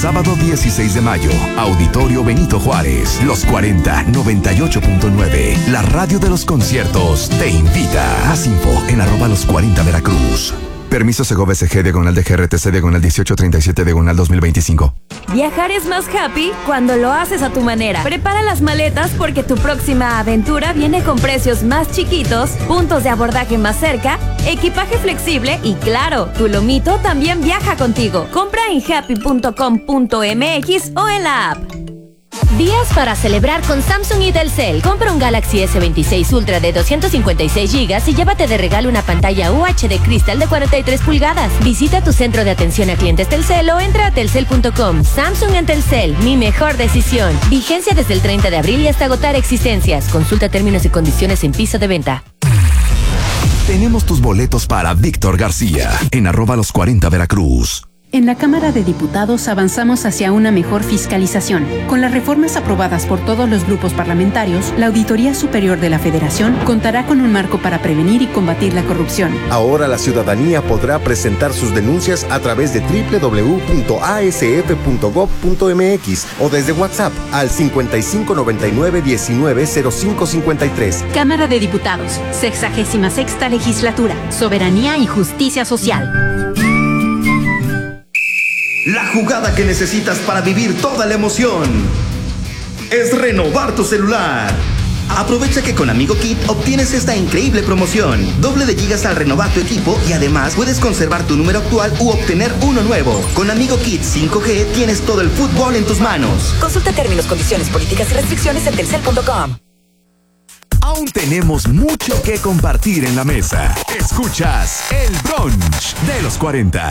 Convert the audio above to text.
Sábado 16 de mayo, Auditorio Benito Juárez, Los 40, 98.9. La radio de los conciertos te invita. Más info en @los40 Veracruz. Permiso Segobe SG diagonal de GRTC diagonal 1837 diagonal 2025. Viajar es más happy cuando lo haces a tu manera. Prepara las maletas porque tu próxima aventura viene con precios más chiquitos, puntos de abordaje más cerca, equipaje flexible y claro, tu lomito también viaja contigo. Compra en happy.com.mx o en la app. Días para celebrar con Samsung y Telcel. Compra un Galaxy S26 Ultra de 256 GB y llévate de regalo una pantalla UHD Crystal de 43 pulgadas. Visita tu centro de atención a clientes Telcel o entra a telcel.com. Samsung en Telcel, mi mejor decisión. Vigencia desde el 30 de abril y hasta agotar existencias. Consulta términos y condiciones en piso de venta. Tenemos tus boletos para Víctor García en @los40 Veracruz. En la Cámara de Diputados avanzamos hacia una mejor fiscalización. Con las reformas aprobadas por todos los grupos parlamentarios, la Auditoría Superior de la Federación contará con un marco para prevenir y combatir la corrupción. Ahora la ciudadanía podrá presentar sus denuncias a través de www.asf.gov.mx o desde WhatsApp al 5599-190553. Cámara de Diputados, 66ª Legislatura, Soberanía y Justicia Social. La jugada que necesitas para vivir toda la emoción es renovar tu celular. Aprovecha que con Amigo Kit obtienes esta increíble promoción. Doble de gigas al renovar tu equipo y además puedes conservar tu número actual u obtener uno nuevo. Con Amigo Kit 5G tienes todo el fútbol en tus manos. Consulta términos, condiciones, políticas y restricciones en telcel.com. Aún tenemos mucho que compartir en la mesa. Escuchas el brunch de los 40.